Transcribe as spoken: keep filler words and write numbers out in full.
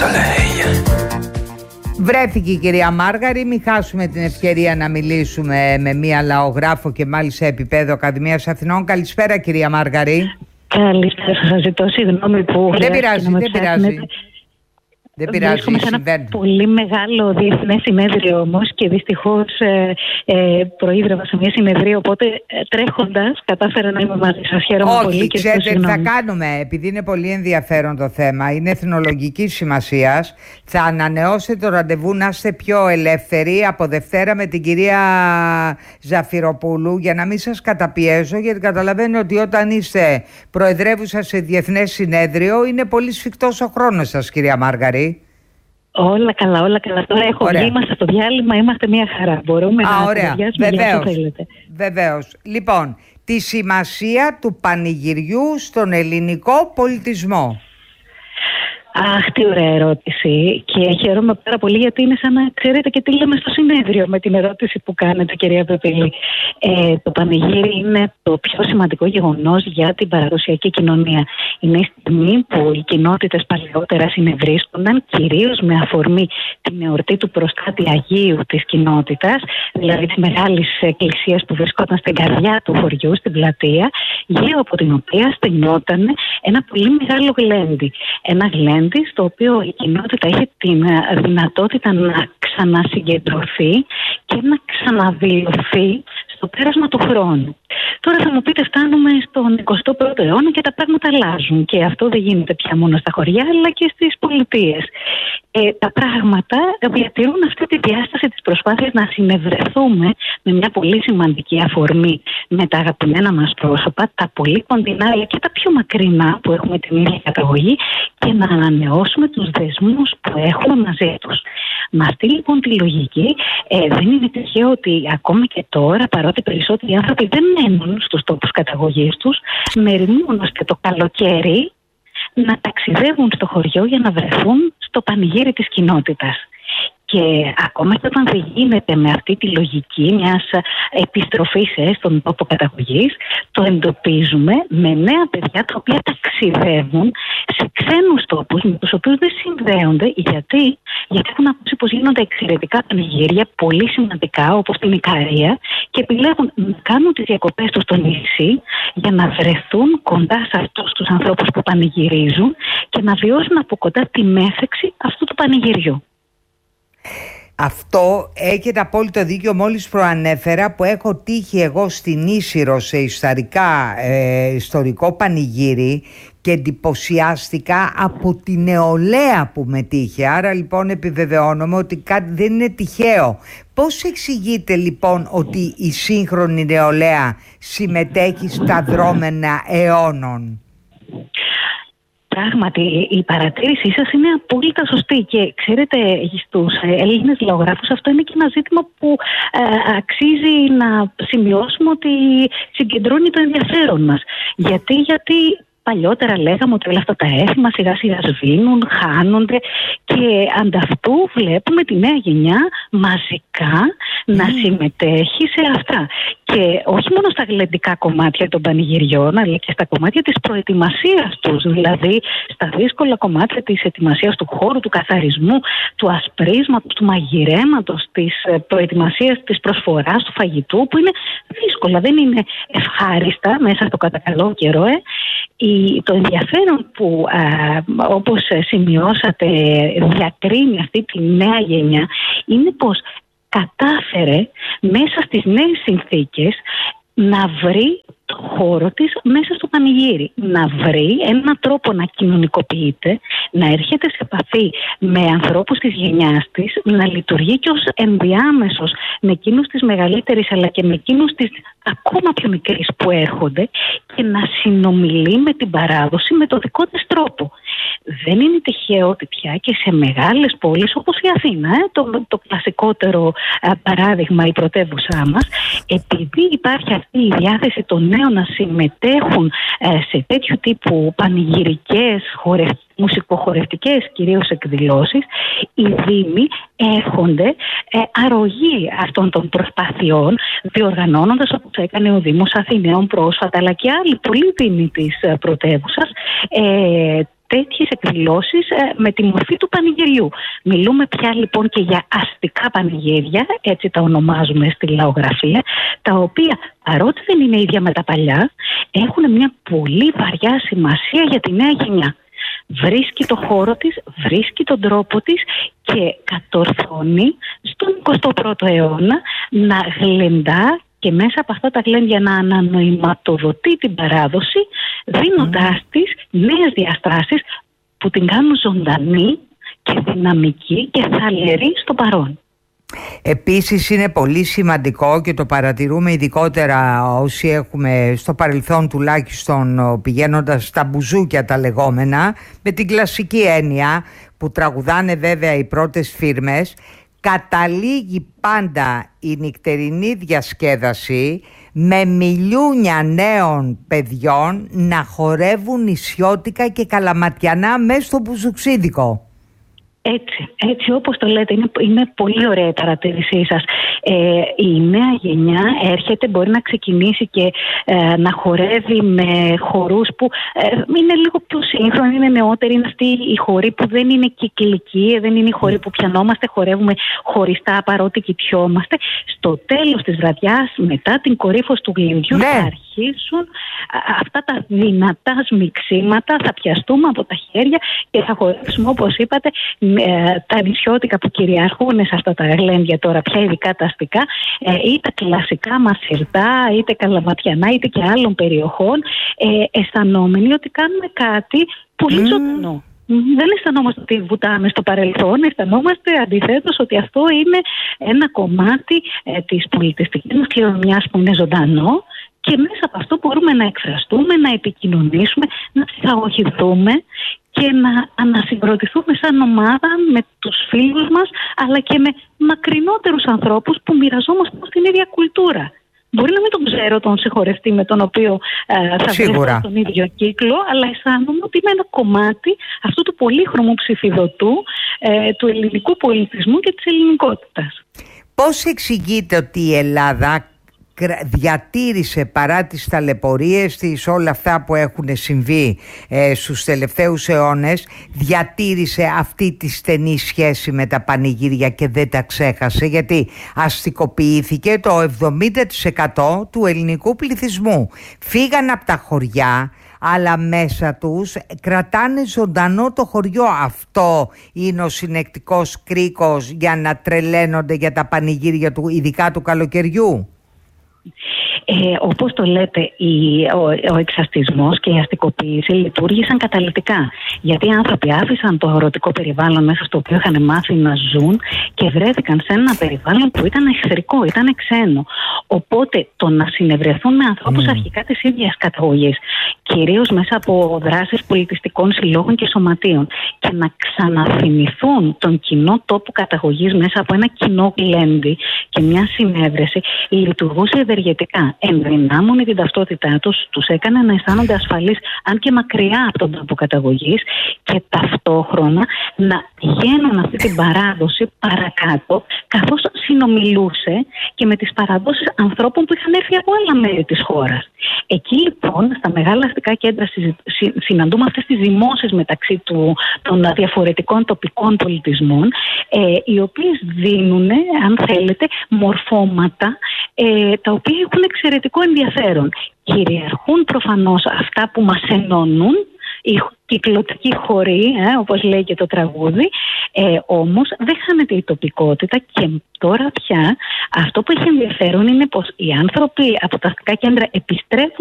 soleil. Βρέθηκε η κυρία Μάργαρη, μην χάσουμε την ευκαιρία να μιλήσουμε με μία λαογράφο και μάλιστα επίπεδο Ακαδημίας Αθηνών. Καλησπέρα κυρία Μάργαρη. Καλησπέρα, σας ζητώ συγγνώμη που... Δεν πειράζει, δεν πειράζει. Δεν πειράζει, βρίσκομαι σε ένα πολύ μεγάλο διεθνές συνέδριο όμως και δυστυχώς ε, ε, προείδρευα σε μια συνεδρία, οπότε ε, τρέχοντας κατάφερα να είμαι μαζί σας. Χαίρομαι Όχι, πολύ και ξέρετε τι θα κάνουμε, επειδή είναι πολύ ενδιαφέρον το θέμα, είναι εθνολογικής σημασίας, θα ανανεώσετε το ραντεβού να είστε πιο ελεύθεροι από Δευτέρα με την κυρία Ζαφυροπούλου, για να μην σας καταπιέζω, γιατί καταλαβαίνω ότι όταν είστε προεδρεύουσα σε διεθνές συνέδριο είναι πολύ σφιχτός ο χρόνος σας κυρία Μάργαρη. Όλα καλά, όλα καλά. Τώρα έχω βγει, είμαστε στο διάλειμμα, είμαστε μια χαρά. Μπορούμε Α, να κουβεντιάσουμε για όσο θέλετε. Βεβαίως. Λοιπόν, τη σημασία του πανηγυριού στον ελληνικό πολιτισμό. Αχ, τι ωραία ερώτηση. Και χαίρομαι πάρα πολύ, γιατί είναι σαν να ξέρετε και τι λέμε στο συνέδριο με την ερώτηση που κάνετε, κυρία Πεπίλη. Ε, το πανηγύρι είναι το πιο σημαντικό γεγονός για την παραδοσιακή κοινωνία. Είναι η στιγμή που οι κοινότητες παλαιότερα συνευρίσκονταν, κυρίως με αφορμή την εορτή του προστάτη Αγίου της κοινότητας, δηλαδή της μεγάλης εκκλησίας που βρισκόταν στην καρδιά του χωριού, στην πλατεία, γύρω από την οποία στενόταν ένα πολύ μεγάλο γλέντι. Ένα γλέντι στο οποίο η κοινότητα είχε την δυνατότητα να ξανασυγκεντρωθεί και να ξαναδηλωθεί στο πέρασμα του χρόνου. Τώρα θα μου πείτε, φτάνουμε στον εικοστό πρώτο αιώνα και τα πράγματα αλλάζουν, και αυτό δεν γίνεται πια μόνο στα χωριά αλλά και στις πολιτείες. Ε, τα πράγματα διατηρούν αυτή τη διάσταση της προσπάθειας να συνευρεθούμε με μια πολύ σημαντική αφορμή με τα αγαπημένα μας πρόσωπα, τα πολύ κοντινά αλλά και τα πιο μακρινά που έχουμε την ίδια καταγωγή, και να ανανεώσουμε τους δεσμούς που έχουμε μαζί τους. Με αυτή λοιπόν τη λογική, ε, δεν είναι τυχαίο ότι ακόμα και τώρα, παρότι περισσότεροι άνθρωποι δεν μένουν στους τόπους καταγωγής τους, μεριμνούν ώστε το καλοκαίρι να ταξιδεύουν στο χωριό για να βρεθούν στο πανηγύρι της κοινότητας. Και ακόμα και όταν δεν γίνεται με αυτή τη λογική μιας επιστροφής στον τόπο καταγωγής, το εντοπίζουμε με νέα παιδιά τα οποία ταξιδεύουν σε ξένους τόπους με τους οποίους δεν συνδέονται. Γιατί, γιατί έχουν ακούσει πως γίνονται εξαιρετικά πανηγύρια, πολύ σημαντικά, όπως την Ικαρία, και επιλέγουν να κάνουν τις διακοπές τους στο νησί για να βρεθούν κοντά σε αυτούς τους ανθρώπους που πανηγυρίζουν και να βιώσουν από κοντά τη μέθεξη αυτού του πανηγυριού. Αυτό έχετε απόλυτο δίκιο, μόλις προανέφερα, που έχω τύχει εγώ στην Ίσυρο σε ιστορικά, ε, ιστορικό πανηγύρι και εντυπωσιάστηκα από τη νεολαία που μετήχε. Άρα λοιπόν επιβεβαιώνομαι ότι κάτι δεν είναι τυχαίο. Πώς εξηγείτε λοιπόν ότι η σύγχρονη νεολαία συμμετέχει στα δρόμενα αιώνων? Πράγματι, η παρατήρησή σας είναι απόλυτα σωστή, και ξέρετε, στους Έλληνες λαογράφους αυτό είναι και ένα ζήτημα που ε, αξίζει να σημειώσουμε ότι συγκεντρώνει το ενδιαφέρον μας. Γιατί, γιατί παλιότερα λέγαμε ότι όλα αυτά τα έθιμα σιγά σιγά σβήνουν, χάνονται, και ανταυτού βλέπουμε τη νέα γενιά μαζικά mm. να συμμετέχει σε αυτά. Και όχι μόνο στα γλεντικά κομμάτια των πανηγυριών, αλλά και στα κομμάτια της προετοιμασίας τους, δηλαδή στα δύσκολα κομμάτια της ετοιμασίας του χώρου, του καθαρισμού, του ασπρίσματος, του μαγειρέματος, της προετοιμασίας της προσφοράς του φαγητού, που είναι δύσκολα, δεν είναι ευχάριστα μέσα στο κατά καλό καιρό. Ε. Η, το ενδιαφέρον που, α, όπως σημειώσατε, διακρίνει αυτή τη νέα γενιά είναι πως κατάφερε μέσα στις νέες συνθήκες να βρει το χώρο της μέσα στο πανηγύρι. Να βρει έναν τρόπο να κοινωνικοποιείται, να έρχεται σε επαφή με ανθρώπους της γενιάς της, να λειτουργεί και ως ενδιάμεσος με εκείνους της μεγαλύτερης αλλά και με εκείνους της ακόμα πιο μικρής που έρχονται, και να συνομιλεί με την παράδοση με το δικό της τρόπο. Δεν είναι τυχαίο ότι πια και σε μεγάλες πόλεις όπως η Αθήνα, ε, το, το κλασικότερο ε, παράδειγμα, η πρωτεύουσά μας, επειδή υπάρχει αυτή η διάθεση των νέων να συμμετέχουν ε, σε τέτοιου τύπου πανηγυρικές, χορευτικές, μουσικοχορευτικές κυρίως εκδηλώσεις, οι δήμοι έρχονται ε, αρρωγοί αυτών των προσπαθειών, διοργανώνοντας, όπως έκανε ο Δήμος Αθηναίων πρόσφατα, αλλά και άλλοι πολλοί δήμοι της ε, πρωτεύουσας, ε, τέτοιες εκδηλώσεις με τη μορφή του πανηγυριού. Μιλούμε πια λοιπόν και για αστικά πανηγύρια, έτσι τα ονομάζουμε στη λαογραφία, τα οποία παρότι δεν είναι ίδια με τα παλιά, έχουν μια πολύ βαριά σημασία για τη νέα γενιά. Βρίσκει το χώρο της, βρίσκει τον τρόπο της και κατορθώνει στον εικοστό πρώτο αιώνα να γλεντά και μέσα από αυτά τα γλέντια να ανανοηματοδοτεί την παράδοση, δίνοντάς mm. της νέες διαστάσεις που την κάνουν ζωντανή και δυναμική και θαλερή στο παρόν. Επίσης είναι πολύ σημαντικό και το παρατηρούμε ειδικότερα όσοι έχουμε στο παρελθόν τουλάχιστον πηγαίνοντας στα μπουζούκια τα λεγόμενα, με την κλασική έννοια που τραγουδάνε βέβαια οι πρώτες φίρμες, καταλήγει πάντα η νυχτερινή διασκέδαση με μιλιούνια νέων παιδιών να χορεύουν νησιώτικα και καλαματιανά μέσα στο μπουζουξίδικο. Έτσι, έτσι όπως το λέτε, είναι, είναι πολύ ωραία η παρατήρησή σας. Ε, η νέα γενιά έρχεται, μπορεί να ξεκινήσει και ε, να χορεύει με χορούς που ε, είναι λίγο πιο σύγχρονοι, είναι νεότεροι, είναι αυτοί οι χοροί που δεν είναι κυκλικοί, δεν είναι οι χοροί που πιανόμαστε, χορεύουμε χωριστά παρότι κοιτιόμαστε. Στο τέλος της βραδιάς, μετά την κορύφωση του γλυντιού, ναι, θα αρχίσουν αυτά τα δυνατά σμιξίματα, θα πιαστούμε από τα χέρια και θα χορεύσουμε, όπως είπατε, τα νησιώτικα που κυριαρχούν σε αυτά τα γλέντια τώρα πια, ειδικά τα αστικά, ή τα κλασικά μασιρτά, είτε καλαματιανά, είτε και άλλων περιοχών, ε, αισθανόμενοι ότι κάνουμε κάτι πολύ mm. ζωντανό. Δεν αισθανόμαστε ότι βουτάμε στο παρελθόν, αισθανόμαστε αντιθέτως ότι αυτό είναι ένα κομμάτι ε, της πολιτιστικής μας κληρονομιάς που είναι ζωντανό και μέσα από αυτό μπορούμε να εκφραστούμε, να επικοινωνήσουμε, να ψυχαγωγηθούμε και να ανασυγκροτηθούμε σαν ομάδα με τους φίλους μας, αλλά και με μακρινότερους ανθρώπους που μοιραζόμαστε στην ίδια κουλτούρα. Μπορεί να μην τον ξέρω τον συγχωρευτή με τον οποίο ε, θα βρεθώ στον ίδιο κύκλο, αλλά αισθάνομαι ότι είμαι ένα κομμάτι αυτού του πολύχρωμου ψηφιδωτού ε, του ελληνικού πολιτισμού και της ελληνικότητας. Πώς εξηγείται ότι η Ελλάδα διατήρησε, παρά τις ταλαιπωρίες της, όλα αυτά που έχουν συμβεί ε, στους τελευταίους αιώνες, διατήρησε αυτή τη στενή σχέση με τα πανηγύρια και δεν τα ξέχασε, γιατί αστικοποιήθηκε το εβδομήντα τοις εκατό του ελληνικού πληθυσμού. Φύγαν από τα χωριά, αλλά μέσα τους κρατάνε ζωντανό το χωριό. Αυτό είναι ο συνεκτικός κρίκος για να τρελαίνονται για τα πανηγύρια του, ειδικά του καλοκαιριού. Ε, όπως το λέτε, η, ο, ο εξαστισμός και η αστικοποίηση λειτουργήσαν καταλυτικά. Γιατί οι άνθρωποι άφησαν το αγροτικό περιβάλλον μέσα στο οποίο είχαν μάθει να ζουν και βρέθηκαν σε ένα περιβάλλον που ήταν εχθρικό, ήταν ξένο. Οπότε το να συνευρεθούν με ανθρώπους mm. αρχικά της ίδιας καταγωγής, κυρίως μέσα από δράσεις πολιτιστικών συλλόγων και σωματείων, και να ξαναθυμηθούν τον κοινό τόπο καταγωγής μέσα από ένα κοινό γλέντι και μια συνέβρεση, λειτουργούσε ευεργετικά. Ενδυνάμωνε την ταυτότητά τους, τους έκανε να αισθάνονται ασφαλείς, αν και μακριά από τον τόπο καταγωγής, και ταυτόχρονα να πηγαίνουν αυτή την παράδοση παρακάτω, καθώς συνομιλούσε και με τις παραδόσεις ανθρώπων που είχαν έρθει από άλλα μέρη της χώρας. Εκεί λοιπόν, στα μεγάλα αστικά κέντρα, συναντούμε αυτές τις δημόσεις μεταξύ του, των διαφορετικών τοπικών πολιτισμών, ε, οι οποίες δίνουν, αν θέλετε, μορφώματα ε, τα οποία έχουν εξαιρετικό ενδιαφέρον. Κυριαρχούν προφανώς αυτά που μας ενώνουν, η κυκλωτική χορή, ε, όπως λέει και το τραγούδι, ε, όμως δεν χάνεται η τοπικότητα και τώρα πια αυτό που έχει ενδιαφέρον είναι πως οι άνθρωποι από τα αστικά κέντρα επιστρέφουν